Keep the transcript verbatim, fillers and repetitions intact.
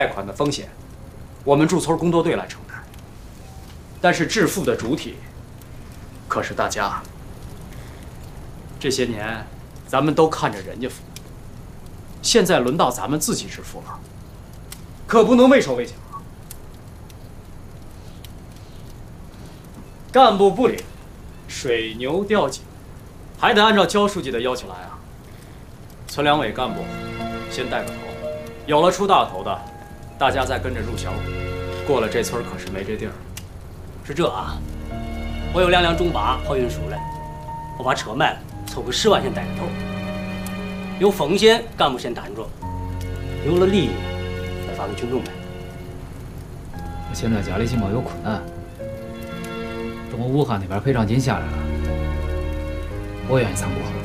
贷款的风险，我们驻村工作队来承担。但是致富的主体可是大家。这些年，咱们都看着人家富，现在轮到咱们自己致富了，可不能畏手畏脚。干部不领，水牛吊颈，还得按照焦书记的要求来啊。村两委干部先带个头，有了出大头的，大家再跟着入小股。过了这村可是没这地儿。 是这啊，我有两辆中巴好运输来，我把车卖了，凑个十万先带着头。有风险干部先担着，有了利益再发给群众呗。 我现在家里情况有困难，等我武汉那边赔偿金下来了，我愿意参股。